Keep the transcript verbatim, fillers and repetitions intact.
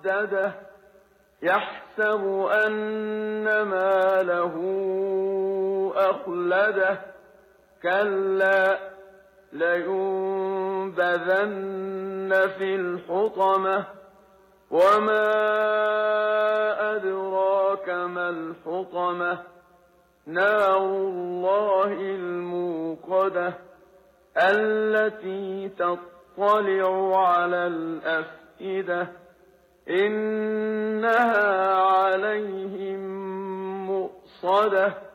عدده يحسب أن ماله أخلده كلا لينبذن في الحطمة وما أدراك ما الحطمة نار الله الموقدة التي تطلع على الأفئدة إنها عليهم مؤصدة